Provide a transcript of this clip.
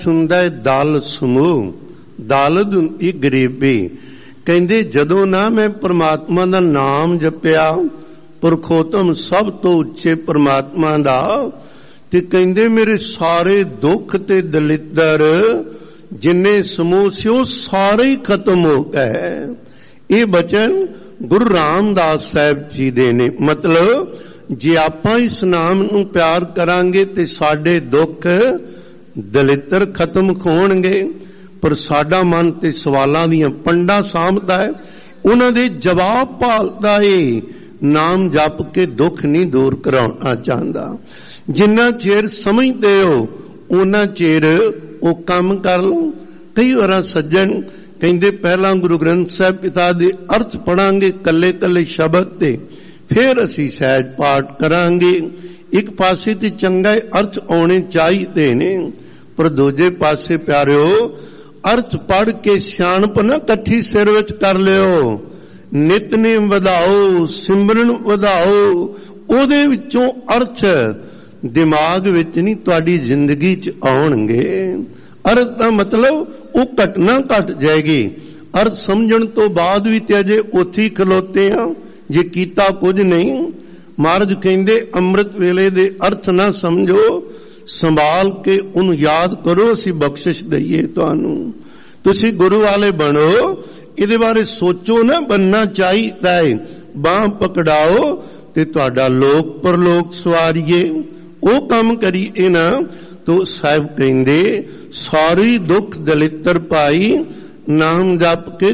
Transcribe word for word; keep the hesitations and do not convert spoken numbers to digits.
ਹੁੰਦਾ ਹੈ ਦਲ ਸਮੂਹ, ਦਲਦ ਹੁੰਦੀ ਗਰੀਬੀ। ਕਹਿੰਦੇ ਜਦੋਂ ਨਾ ਮੈਂ ਪ੍ਰਮਾਤਮਾ ਦਾ ਨਾਮ ਜਪਿਆ, ਪੁਰਖੋਤਮ ਸਭ ਤੋਂ ਉੱਚੇ ਪ੍ਰਮਾਤਮਾ ਦਾ, ਤੇ ਕਹਿੰਦੇ ਮੇਰੇ ਸਾਰੇ ਦੁੱਖ ਤੇ ਦਲਿੱਦਰ ਜਿੰਨੇ ਸਮੂਹ ਸੀ ਉਹ ਸਾਰੇ ਹੀ ਖਤਮ ਹੋ ਗਏ। ਇਹ ਬਚਨ ਗੁਰੂ ਰਾਮਦਾਸ ਸਾਹਿਬ ਜੀ ਦੇ ਨੇ। ਮਤਲਬ ਜੇ ਆਪਾਂ ਇਸ ਨਾਮ ਨੂੰ ਪਿਆਰ ਕਰਾਂਗੇ ਤੇ ਸਾਡੇ ਦੁੱਖ ਦਲਿੱਦਰ ਖਤਮ ਹੋਣਗੇ। ਪਰ ਸਾਡਾ ਮਨ ਤੇ ਸਵਾਲਾਂ ਦੀਆਂ ਪੰਡਾਂ ਸਾਂਭਦਾ ਹੈ, ਉਹਨਾਂ ਦੇ ਜਵਾਬ ਭਾਲਦਾ ਏ, ਨਾਮ ਜਪ ਕੇ ਦੁੱਖ ਨਹੀਂ ਦੂਰ ਕਰਾਉਣਾ ਚਾਹੁੰਦਾ। ਜਿੰਨਾ ਚਿਰ ਸਮਝਦੇ ਹੋ ਉਹਨਾਂ ਚਿਰ ਉਹ ਕੰਮ ਕਰ ਲਓ। ਕਈ ਵਾਰ ਸੱਜਣ ਕਹਿੰਦੇ ਪਹਿਲਾਂ ਗੁਰੂ ਗ੍ਰੰਥ ਸਾਹਿਬ ਪਿਤਾ ਦੇ ਅਰਥ ਪੜਾਂਗੇ ਕੱਲੇ ਕੱਲੇ ਸ਼ਬਦ ਤੇ, ਫਿਰ ਅਸੀਂ ਸਹਿਜ ਪਾਠ ਕਰਾਂਗੇ। ਇੱਕ ਪਾਸੇ ਤੇ ਚੰਗਾ ਅਰਥ ਆਉਣੇ ਚਾਹੀਦੇ ਨੇ, ਪਰ ਦੂਜੇ ਪਾਸੇ ਪਿਆਰਿਓ ਅਰਥ ਪੜ੍ਹ ਕੇ ਸਿਆਣਪ ਨਾ ਇਕੱਠੀ ਸਿਰ ਵਿੱਚ ਕਰ ਲਿਓ। ਨਿਤਨੇਮ ਵਧਾਓ, ਸਿਮਰਨ ਵਧਾਓ, ਉਹਦੇ ਵਿੱਚੋਂ ਅਰਥ ਦਿਮਾਗ ਵਿੱਚ ਨਹੀਂ ਤੁਹਾਡੀ ਜ਼ਿੰਦਗੀ 'ਚ ਆਉਣਗੇ। ਅਰਥ ਦਾ ਮਤਲਬ ਉਹ ਘਟਨਾ ਘਟ ਜਾਏਗੀ। ਅਰਥ ਸਮਝਣ ਤੋਂ ਬਾਅਦ ਵੀ ਤੇ ਅਜੇ ਉੱਥੇ ਹੀ ਖਲੋਤੇ ਆ ਜੇ ਕੀਤਾ ਕੁਝ ਨਹੀਂ। ਮਹਾਰਾਜ ਕਹਿੰਦੇ ਅੰਮ੍ਰਿਤ ਵੇਲੇ ਦੇ ਅਰਥ ਨਾ ਸਮਝੋ, ਸੰਭਾਲ ਕੇ ਉਹਨੂੰ ਯਾਦ ਕਰੋ, ਅਸੀਂ ਬਖਸ਼ਿਸ਼ ਦਈਏ ਤੁਹਾਨੂੰ। ਤੁਸੀਂ ਗੁਰੂ ਵਾਲੇ ਬਣੋ, ਇਹਦੇ ਬਾਰੇ ਸੋਚੋ ਨਾ, ਬਣਨਾ ਚਾਹੀਦਾ ਹੈ। ਬਾਂਹ ਪਕੜਾਓ ਤੇ ਤੁਹਾਡਾ ਲੋਕ ਪਰਲੋਕ ਸਵਾਰੀਏ, ਉਹ ਕੰਮ ਕਰੀਏ ਨਾ। ਤੋ ਸਾਹਿਬ ਕਹਿੰਦੇ ਸਾਰੇ ਦੁੱਖ ਦਲਿੱਦਰ ਪਾਈ ਨਾਮ ਜਪ ਕੇ